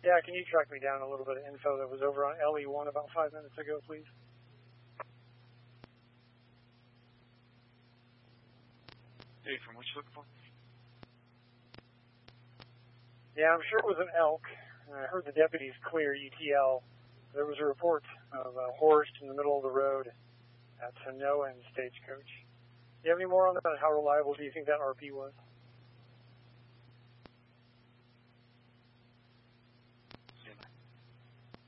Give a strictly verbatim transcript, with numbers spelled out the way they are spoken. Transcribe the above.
Yeah, can you track me down a little bit of info that was over on L E one about five minutes ago, please? Hey, from what you looking for? Yeah, I'm sure it was an elk. I heard the deputies clear E T L. There was a report of a horse in the middle of the road at Tanoa and Stagecoach. Do you have any more on that? How reliable do you think that R P was?